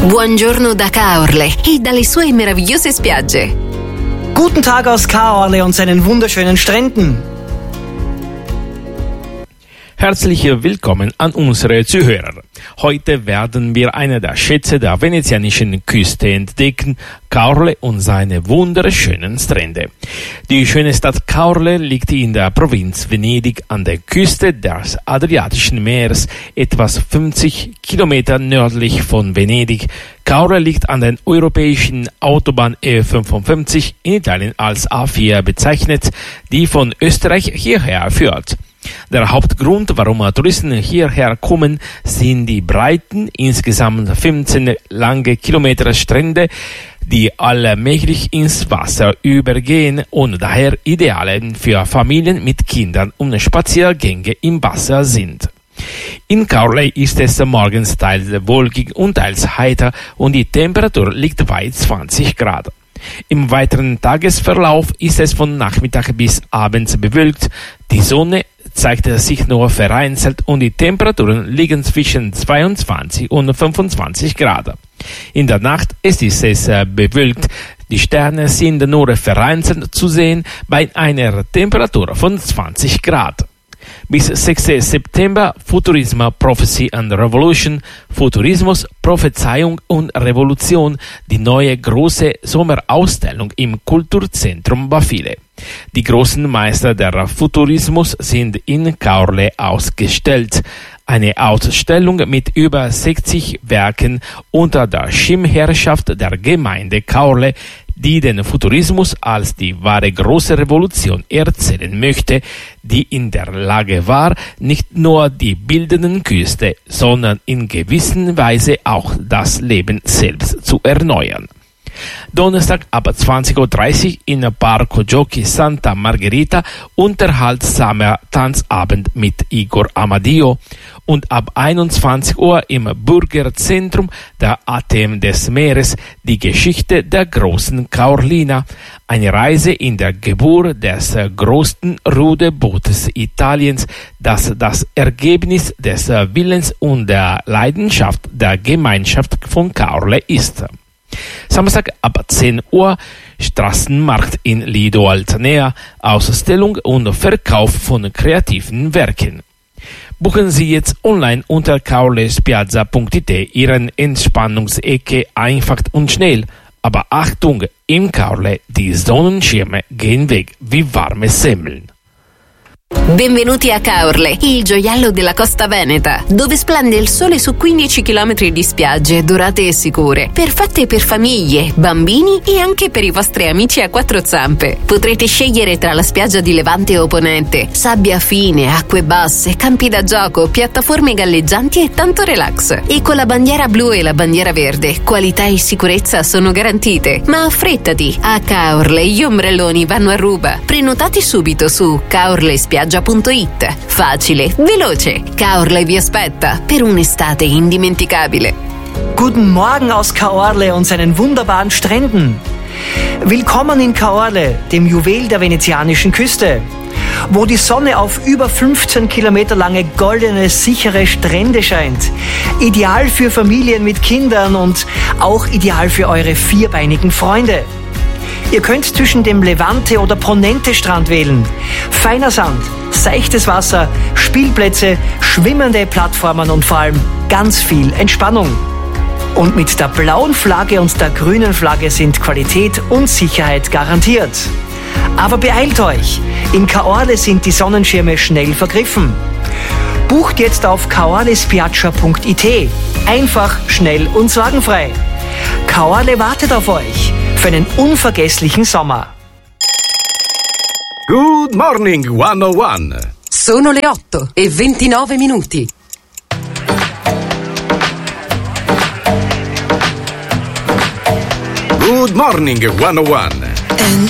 Buongiorno da Caorle e dalle sue meravigliose spiagge. Guten Tag aus Caorle und seinen wunderschönen Stränden. Herzlich willkommen an unsere Zuhörer. Heute werden wir eine der Schätze der venezianischen Küste entdecken, Caorle und seine wunderschönen Strände. Die schöne Stadt Caorle liegt in der Provinz Venedig an der Küste des Adriatischen Meeres, etwas 50 Kilometer nördlich von Venedig. Caorle liegt an der europäischen Autobahn E55, in Italien als A4 bezeichnet, die von Österreich hierher führt. Der Hauptgrund, warum Touristen hierher kommen, sind die breiten, insgesamt 15 lange Kilometer Strände, die allmählich ins Wasser übergehen und daher ideal für Familien mit Kindern und Spaziergänge im Wasser sind. In Caorle ist es morgens teils wolkig und teils heiter und die Temperatur liegt bei 20 Grad. Im weiteren Tagesverlauf ist es von Nachmittag bis abends bewölkt. Die Sonne zeigt sich nur vereinzelt und die Temperaturen liegen zwischen 22 und 25 Grad. In der Nacht ist es bewölkt. Die Sterne sind nur vereinzelt zu sehen bei einer Temperatur von 20 Grad. Bis 6. September Futurism, Prophecy and Revolution, Futurismus, Prophezeiung und Revolution, die neue große Sommerausstellung im Kulturzentrum Bafile. Die großen Meister der Futurismus sind in Caorle ausgestellt. Eine Ausstellung mit über 60 Werken unter der Schirmherrschaft der Gemeinde Caorle, die den Futurismus als die wahre große Revolution erzählen möchte, die in der Lage war, nicht nur die bildenden Küste, sondern in gewisser Weise auch das Leben selbst zu erneuern. Donnerstag ab 20.30 Uhr in Parco Giochi Santa Margherita unterhaltsamer Tanzabend mit Igor Amadio und ab 21 Uhr im Bürgerzentrum der Atem des Meeres die Geschichte der großen Caorlina, eine Reise in der Geburt des größten Ruderbootes Italiens, das das Ergebnis des Willens und der Leidenschaft der Gemeinschaft von Caorle ist. Samstag ab 10 Uhr Straßenmarkt in Lido Altanea, Ausstellung und Verkauf von kreativen Werken. Buchen Sie jetzt online unter caorlespiazza.it Ihren Entspannungsecke einfach und schnell. Aber Achtung, im Caorle, die Sonnenschirme gehen weg wie warme Semmeln. Benvenuti a Caorle, il gioiello della costa veneta, dove splende il sole su 15 km di spiagge dorate e sicure, perfette per famiglie, bambini e anche per i vostri amici a quattro zampe. Potrete scegliere tra la spiaggia di Levante o Ponente, sabbia fine, acque basse, campi da gioco, piattaforme galleggianti e tanto relax. E con la bandiera blu e la bandiera verde, qualità e sicurezza sono garantite. Ma affrettati, a Caorle gli ombrelloni vanno a ruba. Prenotati subito su caorlespiaggia.it. Facile, veloce. Caorle vi aspetta per un'estate indimenticabile. Guten Morgen aus Caorle und seinen wunderbaren Stränden. Willkommen in Caorle, dem Juwel der venezianischen Küste, wo die Sonne auf über 15 Kilometer lange goldene, sichere Strände scheint. Ideal für Familien mit Kindern und auch ideal für eure vierbeinigen Freunde. Ihr könnt zwischen dem Levante- oder Ponente-Strand wählen. Feiner Sand, seichtes Wasser, Spielplätze, schwimmende Plattformen und vor allem ganz viel Entspannung. Und mit der blauen Flagge und der grünen Flagge sind Qualität und Sicherheit garantiert. Aber beeilt euch, in Caorle sind die Sonnenschirme schnell vergriffen. Bucht jetzt auf caorlespiazza.it. Einfach, schnell und sorgenfrei. Caorle wartet auf euch für einen unvergesslichen Sommer. Good morning 101. Sono le 8:29. Good morning 101. And